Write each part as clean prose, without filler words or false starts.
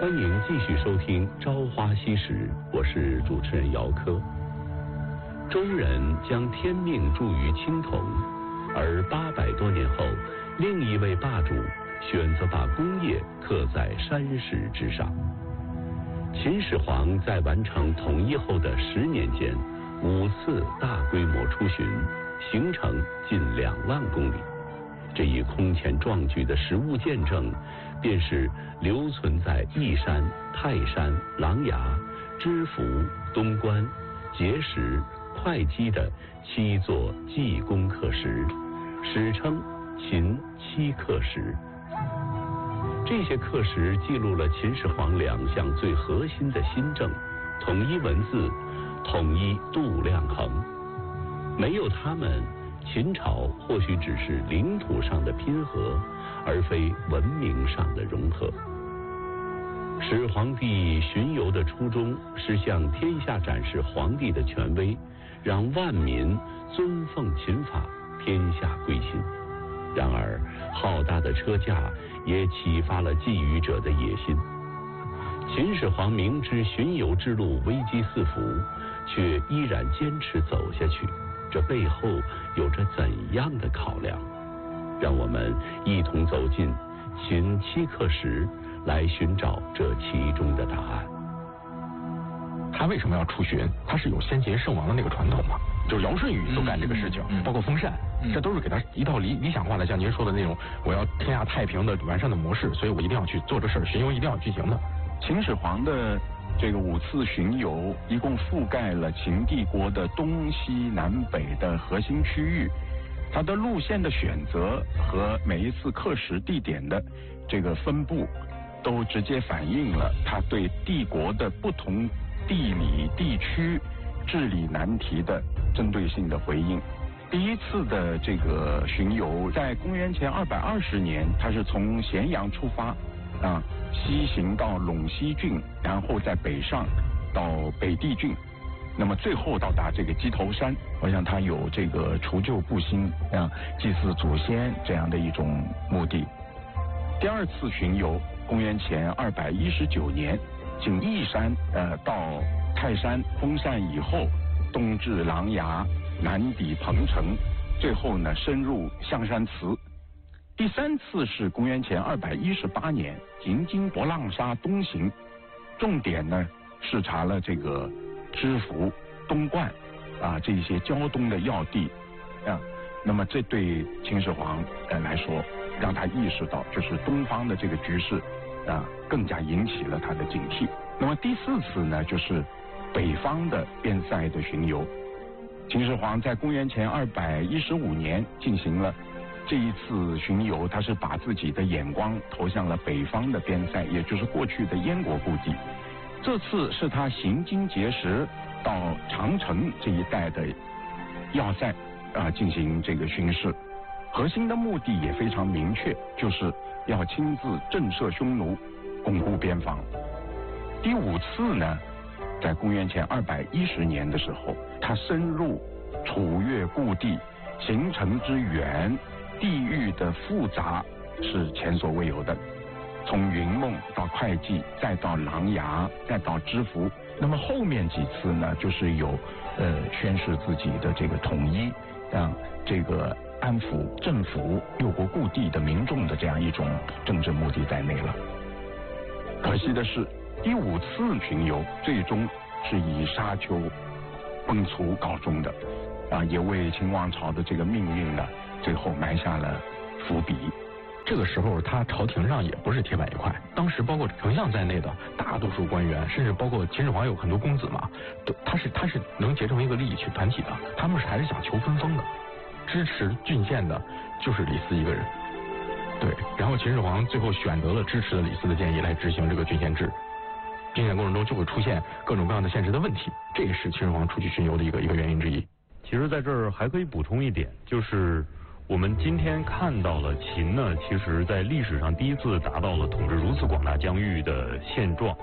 欢迎继续收听《朝花夕拾》，我是主持人姚科。周人将天命注于青铜，而800多年后，另一位霸主选择把功业刻在山石之上。秦始皇在完成统一后的10年间，5次大规模出巡，行程近2万公里。这一空前壮举的实物见证，便是留存在义山、泰山、琅琊、知府、东关、碣石、会稽的7座济公刻石，史称秦7刻石。这些刻石记录了秦始皇2项最核心的新政：统一文字，统一度量衡。没有他们，秦朝或许只是领土上的拼合，而非文明上的融合。始皇帝巡游的初衷是向天下展示皇帝的权威，让万民尊奉秦法，天下归心。然而浩大的车驾也启发了觊觎者的野心。秦始皇明知巡游之路危机四伏，却依然坚持走下去，这背后有着怎样的考量？让我们一同走进秦7刻石，来寻找这其中的答案。 他为什么要出巡？他是有先贤圣王的那个传统嘛，就是尧舜禹都干这个事情，包括封禅，这都是给他一套理想化的，像您说的那种我要天下太平的完善的模式，所以我一定要去做这事儿，巡游一定要进行的。 秦始皇的这个5次巡游，一共覆盖了秦帝国的东西南北的核心区域，它的路线的选择和每一次刻石地点的这个分布，都直接反映了他对帝国的不同地理地区治理难题的针对性的回应。第一次的这个巡游在公元前220年，他是从咸阳出发西行到陇西郡，然后再北上到北地郡，那么最后到达这个鸡头山。我想他有这个除旧布新祭祀祖先这样的一种目的。第二次巡游公元前219年，经义山到泰山封禅以后，东至琅琊，南抵彭城，最后呢深入象山祠。第3次是公元前218年，行经博浪沙东行，重点呢视察了这个知府、东灌这些胶东的要地那么这对秦始皇来说，让他意识到就是东方的这个局势更加引起了他的警惕。那么第4次呢，就是北方的边塞的巡游。秦始皇在公元前215年进行了这一次巡游，他是把自己的眼光投向了北方的边塞，也就是过去的燕国故地。这次是他行经碣石到长城这一带的要塞进行这个巡视，核心的目的也非常明确，就是要亲自震慑匈奴，巩固边防。第5次呢，在公元前210年的时候，他深入楚越故地，行程之远，地域的复杂是前所未有的，从云梦到会稽，再到琅琊，再到知府。那么后面几次呢，就是有宣示自己的这个统一，让这个安抚政府6国故地的民众的这样一种政治目的在内了。可惜的是，第5次巡游最终是以沙丘崩殂告终的也为秦王朝的这个命运呢最后埋下了伏笔。 这个时候他朝廷上也不是铁板一块，当时包括丞相在内的大多数官员，甚至包括秦始皇有很多公子嘛，他是能结成一个利益群团体的，他们还是想求分封的，支持郡县的就是李斯一个人。对，然后秦始皇最后选择了支持了李斯的建议来执行这个郡县制，郡县过程中就会出现各种各样的现实的问题，这也是秦始皇出去巡游的一个原因之一。 其实在这儿还可以补充一点，就是我们今天看到了秦呢，其实在历史上第一次达到了统治如此广大疆域的现状。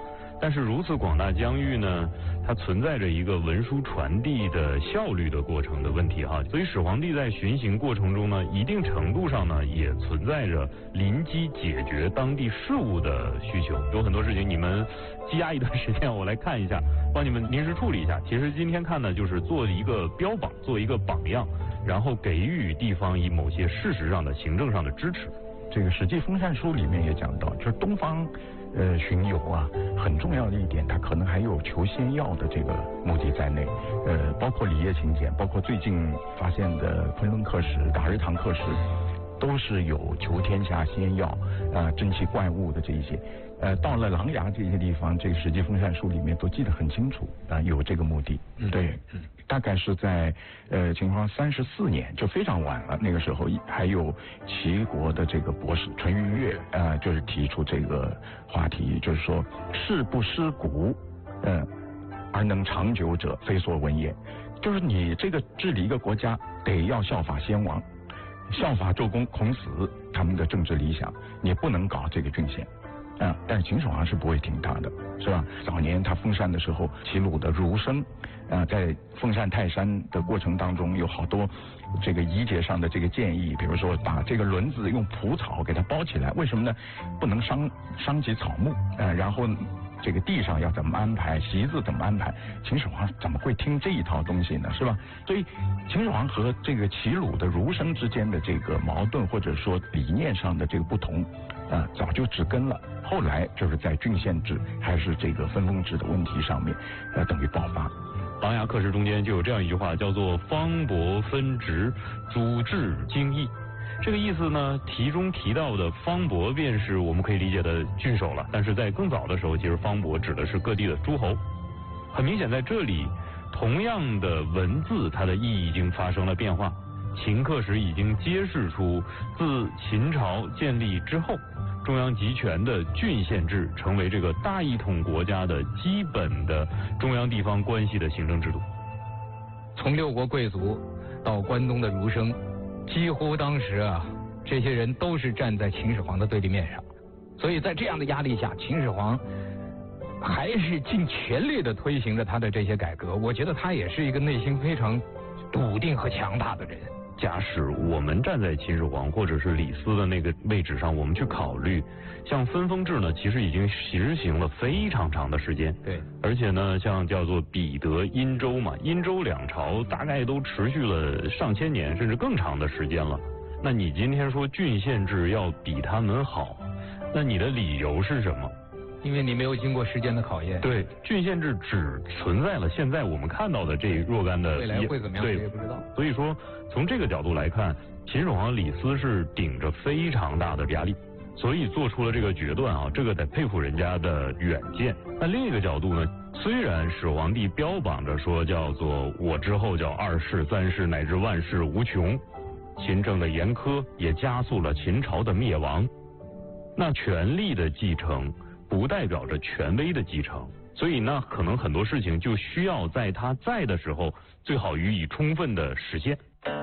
但是如此广大疆域呢，它存在着一个文书传递的效率的过程的问题哈，所以始皇帝在巡行过程中呢，一定程度上呢，也存在着临机解决当地事务的需求。有很多事情你们积压一段时间，我来看一下，帮你们临时处理一下。其实今天看呢，就是做一个标榜，做一个榜样，然后给予地方以某些事实上的、行政上的支持。 这个《史记封禅书》里面也讲到，就是东方巡游啊，很重要的一点，它可能还有求仙药的这个目的在内。包括里叶秦简，包括最近发现的昆仑刻石、大日堂刻石，都是有求天下仙药珍奇怪物的这一些。到了琅琊这些地方，这个《史记封禅书》里面都记得很清楚有这个目的。对，大概是在秦始皇34年，就非常晚了。那个时候还有齐国的这个博士淳于越就是提出这个话题，就是说事不失古，而能长久者，非所闻也。就是你这个治理一个国家，得要效法先王，效法周公、孔子他们的政治理想，你不能搞这个郡县。但是秦始皇是不会听他的，是吧？早年他封禅的时候，齐鲁的儒生在封禅泰山的过程当中，有好多这个仪节上的这个建议，比如说把这个轮子用蒲草给它包起来，为什么呢？不能伤及草木然后这个地上要怎么安排，席子怎么安排？秦始皇怎么会听这一套东西呢？是吧？所以秦始皇和这个齐鲁的儒生之间的这个矛盾，或者说理念上的这个不同早就植根了。后来就是在郡县制还是这个分封制的问题上面等于爆发。 琅琊刻石中间就有这样一句话，叫做方伯分职，祖制京邑。这个意思呢，题中提到的方伯便是我们可以理解的郡守了，但是在更早的时候，其实方伯指的是各地的诸侯。很明显，在这里同样的文字，它的意义已经发生了变化。秦刻石已经揭示出，自秦朝建立之后，中央集权的郡县制成为这个大一统国家的基本的中央地方关系的行政制度。 从六国贵族到关东的儒生，几乎当时这些人都是站在秦始皇的对立面上，所以在这样的压力下，秦始皇还是尽全力的推行着他的这些改革。我觉得他也是一个内心非常笃定和强大的人。 假使我们站在秦始皇或者是李斯的那个位置上，我们去考虑，像分封制呢，其实已经实行了非常长的时间。 对， 而且呢，像叫做彼得、殷周嘛，殷周两朝大概都持续了上千年甚至更长的时间了。那你今天说郡县制要比他们好，那你的理由是什么？ 因为你没有经过时间的考验。 对，郡县制只存在了现在我们看到的这若干的， 未来会怎么样谁也不知道。 所以说从这个角度来看，秦始皇李斯是顶着非常大的压力，所以做出了这个决断这个得佩服人家的远见。那另一个角度呢，虽然始皇帝标榜着说叫做我之后叫二世、三世乃至万世无穷，秦政的严苛也加速了秦朝的灭亡。那权力的继承不代表着权威的继承，所以呢，可能很多事情就需要在他在的时候，最好予以充分的实现。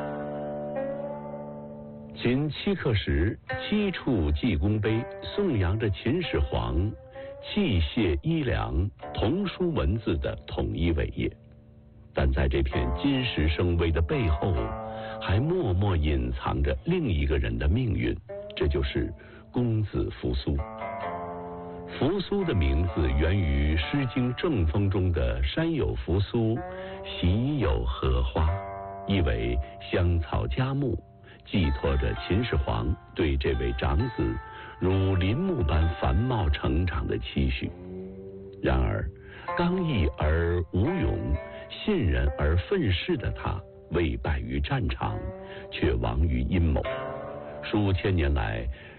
秦七刻石7处济功碑，颂扬着秦始皇器械衣粮、童书文字的统一伟业。但在这片金石生威的背后，还默默隐藏着另一个人的命运，这就是公子扶苏。扶苏的名字源于《诗经·正风》中的山有扶苏，席有荷花，意为香草佳木，寄托着秦始皇对这位长子如林木般繁茂成长的期许。然而刚毅而无勇，信任而愤世的他，未败于战场，却亡于阴谋。数千年来，